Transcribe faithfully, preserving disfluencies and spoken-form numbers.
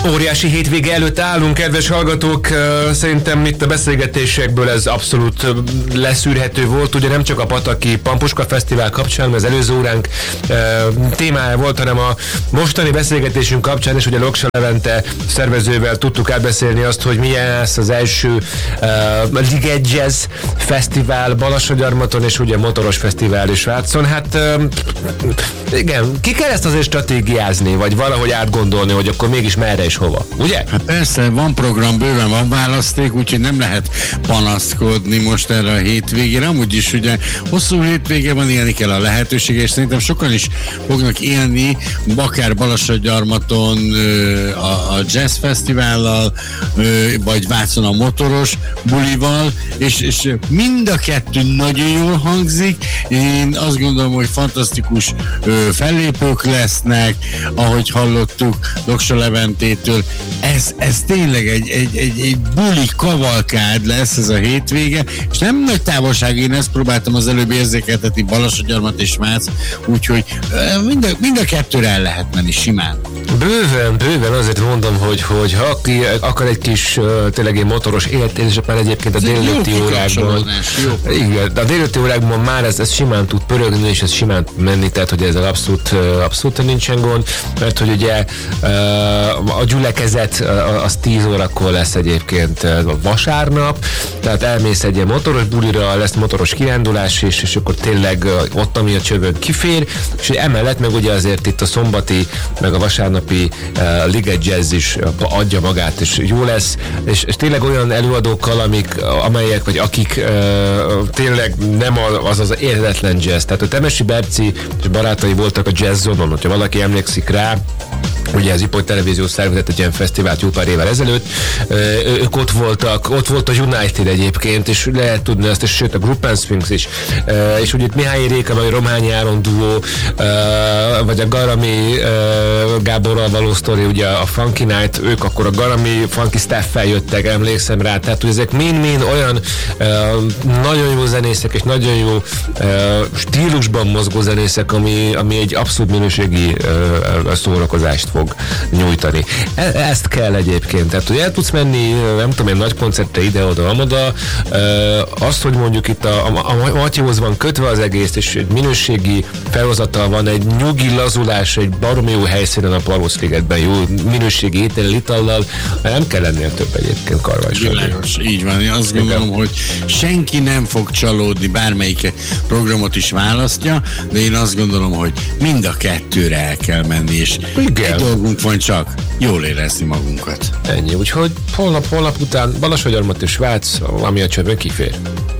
Óriási hétvége előtt állunk, kedves hallgatók. Szerintem itt a beszélgetésekből ez abszolút leszűrhető volt. Ugye nem csak a Pataki Pampuska Fesztivál kapcsán, mert az előző óránk témája volt, hanem a mostani beszélgetésünk kapcsán is ugye Loksa Levente szervezővel tudtuk átbeszélni azt, hogy milyen lesz az első uh, Liget Jazz Fesztivál Balassagyarmaton, és ugye motoros fesztivál is Svájcon. Hát uh, igen, ki kell ezt azért stratégiázni, vagy valahogy átgondolni, hogy akkor mégis merre és hova, ugye? Hát persze, van program, bőven van választék, úgyhogy nem lehet panaszkodni most erre a hétvégére. Amúgy is ugye hosszú hétvége van, élni kell a lehetőség, és szerintem sokan is fognak élni, akár Balassagyarmaton a, a Jazz Fesztivállal, vagy Vácon a motoros bulival, és, és mind a kettő nagyon jól hangzik. Én azt gondolom, hogy fantasztikus fellépők lesznek, ahogy hallottuk Loksa Leventétől. Ez, ez tényleg egy, egy, egy, egy buli kavalkád lesz ez a hétvége, és nem nagy távolság, én ezt próbáltam az előbb érzékeltetni, Balassagyarmat és Vác, úgyhogy mind a, mind a kettőre el lehet menni simán. Bőven, bőven, azért mondom, hogy, hogy ha aki akar egy kis uh, tényleg egy motoros életérzés, már egyébként a délelőtti órákban. Igen, de a délelőtti órákban már ez, ez simán tud pörögni, és ez simán tud menni, tehát hogy ezzel abszolút, abszolút nincsen gond, mert hogy ugye uh, a gyülekezet uh, az tíz órakor lesz egyébként uh, vasárnap, tehát elmész egy ilyen motoros bulira, lesz motoros kirándulás, és, és akkor tényleg uh, ott, ami a csövön kifér, és emellett meg ugye azért itt a szombati, meg a vasárnapi uh, Liget Jazz is uh, adja magát, és jó lesz, és, és tényleg olyan előadókkal, amik, amelyek, vagy akik uh, tényleg nem az az érzetlen jazz, tehát a Temesi Berci és barátai voltak a Jazz Zone-on, hogyha valaki emlékszik rá, ugye az Ipoly Televízió szervezett egy ilyen fesztivált jó pár évvel ezelőtt, ők ott voltak, ott volt a United egyébként, és lehet tudni azt, és sőt a Group and Sphinx is, és ugye itt Mihály Réka, vagy Rományi Áron duó, vagy a Garami Gáborral való sztori, ugye a Funky Night, ők akkor a Garami Funky Staff-fel jöttek, emlékszem rá, tehát hogy ezek mind-mind olyan nagyon jó zenészek, és nagyon jó stílusban mozgó zenészek, ami, ami egy abszolút minőségi szórakozást fog nyújtani. E- ezt kell egyébként, tehát hogy el tudsz menni, nem tudom én, nagy koncertre ide-oda, amoda, e, azt, hogy mondjuk itt a, a, a Matyóhoz van kötve az egész, és egy minőségi felhozatal van, egy nyugi lazulás, egy baromi jó helyszínen a Palóc-ligetben, jó minőségi étel, itallal, nem kell lennél több egyébként, Karvas. Világos, így van. Én azt gondolom, igen, hogy senki nem fog csalódni, bármelyik programot is választja, de én azt gondolom, hogy mind a kettőre el kell menni, és igen, egy dolgunk van csak, jól érezni magunkat. Ennyi, úgyhogy holnap, holnap után Balassagyarmat és Vác, ami a csövön kifér.